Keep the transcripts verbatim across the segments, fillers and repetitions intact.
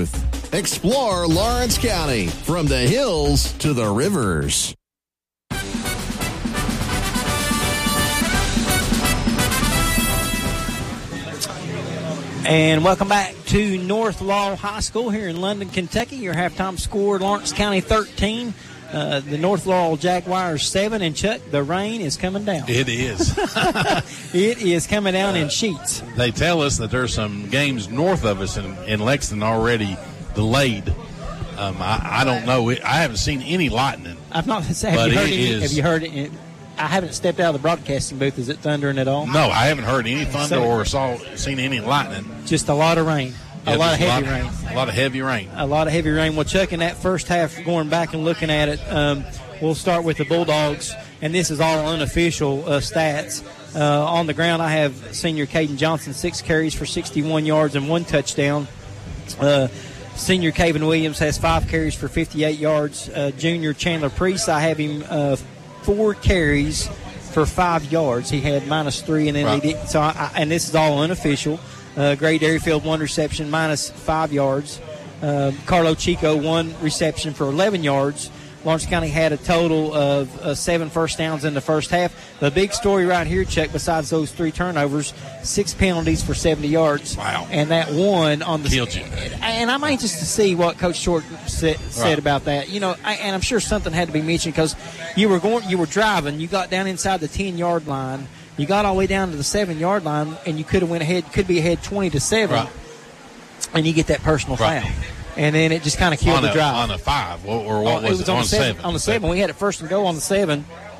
truth. Explore Lawrence County, from the hills to the rivers. And welcome back to North Laurel High School here in London, Kentucky. Your halftime score, Lawrence County thirteen, uh, the North Laurel Jaguars seven. And Chuck, the rain is coming down. It is. It is coming down uh, in sheets. They tell us that there's some games north of us in, in Lexington already delayed. Um, I, I don't know. I haven't seen any lightning. I've not. Have but you heard it any? Is, have you heard it? I haven't stepped out of the broadcasting booth. Is it thundering at all? No, I haven't heard any thunder so, or saw seen any lightning. Just a lot of rain. Yeah, a lot of heavy a lot, rain. A lot of heavy rain. A lot of heavy rain. Well, Chuck, in that first half, going back and looking at it, um, we'll start with the Bulldogs, and this is all unofficial uh, stats. Uh, on the ground, I have senior Caden Johnson, six carries for sixty-one yards and one touchdown. Uh, senior Caven Williams has five carries for fifty-eight yards. Uh, junior Chandler Priest, I have him uh, four carries for five yards. He had minus three, and then right. he did. So, I, and this is all unofficial. Uh, Gray Dairyfield, one reception, minus five yards. Uh, Carlo Chico, one reception for eleven yards. Lawrence County had a total of uh, seven first downs in the first half. The big story right here, Chuck, besides those three turnovers, six penalties for seventy yards. Wow. And that one on the... Killed you. And I'm anxious to see what Coach Short said, said right. about that. You know, I, and I'm sure something had to be mentioned because you were going, you were driving, you got down inside the ten-yard line, you got all the way down to the seven-yard line, and you could have went ahead, could be ahead twenty to seven, right. and you get that personal right. foul. And then it just kind of killed on the a, drive. On a five, or, or what oh, was it? Was it? on, on the seven, seven. On the seven. We had it first and go on the seven.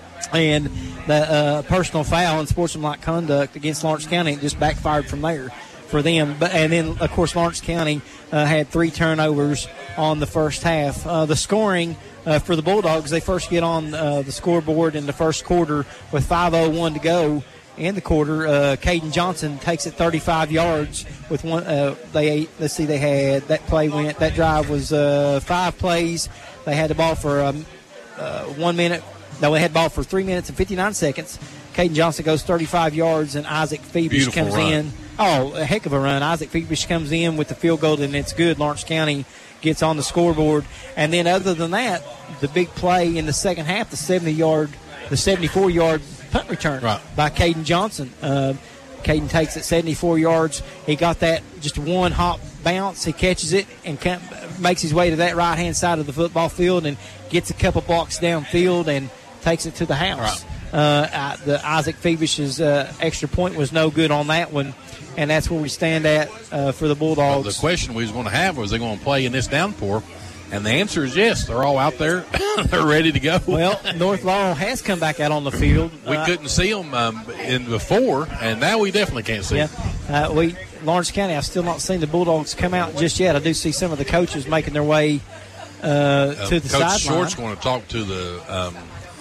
And the uh, personal foul and sportsmanlike conduct against Lawrence County just backfired from there for them. But And then, of course, Lawrence County uh, had three turnovers on the first half. Uh, the scoring uh, for the Bulldogs, they first get on uh, the scoreboard in the first quarter with five oh one to go. In the quarter, uh, Caden Johnson takes it thirty-five yards with one. Uh, they let's see, they had that play went. That drive was uh, five plays. They had the ball for um, uh, one minute. No, they had the ball for three minutes and fifty-nine seconds. Caden Johnson goes thirty-five yards, and Isaac Phoebus Beautiful comes run. in. Oh, a heck of a run! Isaac Phoebus comes in with the field goal, and it's good. Lawrence County gets on the scoreboard, and then other than that, the big play in the second half, the seventy-yard, the seventy-four-yard. punt return right. by Caden Johnson. Uh, Caden takes it seventy-four yards. He got that just one hop bounce. He catches it and makes his way to that right-hand side of the football field and gets a couple blocks downfield and takes it to the house. Right. Uh, the Isaac Phoebus's uh, extra point was no good on that one, and that's where we stand at uh, for the Bulldogs. Well, the question we was going to have was, they going to play in this downpour? And the answer is yes. They're all out there. They're ready to go. Well, North Laurel has come back out on the field. We uh, couldn't see them um, in before, and now we definitely can't see yeah. them. Uh, we Lawrence County, I've still not seen the Bulldogs come out just yet. I do see some of the coaches making their way uh, Uh, to the Coach sideline. Short's going to talk to the um,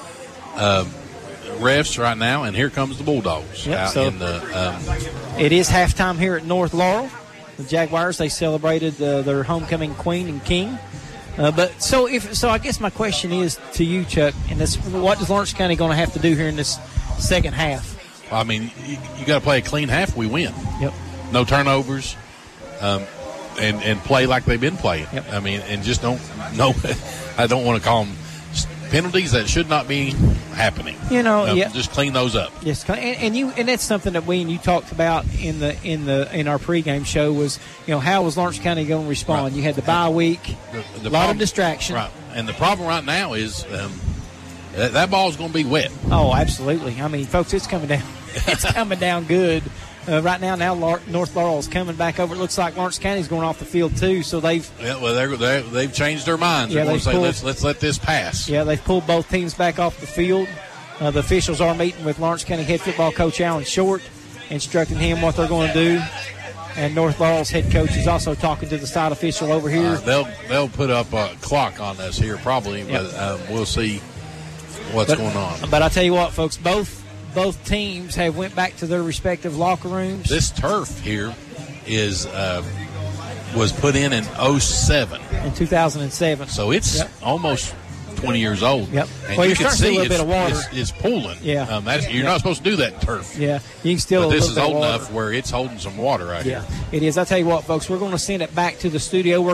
uh, refs right now, and here comes the Bulldogs Yep, out so in the. Um, it is halftime here at North Laurel. The Jaguars, they celebrated uh, their homecoming queen and king. Uh, but so if so, I guess my question is to you, Chuck, and this: what is Lawrence County going to have to do here in this second half? I mean, you, you got to play a clean half. We win. Yep. No turnovers, um, and and play like they've been playing. Yep. I mean, and just don't no. I don't want to call them penalties that should not be happening. You know, Um, yeah. Just clean those up. Yes, and, and you and that's something that we and you talked about in the in the in our pregame show was, you know, how was Lawrence County going to respond? Right. You had the bye week, The, a the lot problem, of distraction. Right, and the problem right now is um, that, that ball is going to be wet. Oh, absolutely. I mean, folks, it's coming down. It's coming down good. Uh, right now, now Lar- North Laurel's coming back over. It looks like Lawrence County's going off the field too. So they've Yeah, well, they're, they're, they've changed their minds. Yeah, they're going they've to say, pulled- let's let's let this pass. yeah they've pulled both teams back off the field. Uh, the officials are meeting with Lawrence County head football coach Alan Short, instructing him what they're going to do. And North Laurel's head coach is also talking to the side official over here. Uh, they'll they'll put up a clock on us here probably, Yep. but um, we'll see what's But- going on. But I tell you what, folks, both both teams have went back to their respective locker rooms. This turf here is uh, was put in in oh seven, in two thousand seven. so it's Yep. almost twenty years old. Yep. And Well, you you're can starting to see a see little it's, bit of water. It's, it's pooling. Yeah. Um, that's, you're Yeah. not supposed to do that in turf. Yeah, you can still. But a this little is bit of old water. enough where it's holding some water out Yeah, here. it is. I tell you what, folks, we're going to send it back to the studio. We're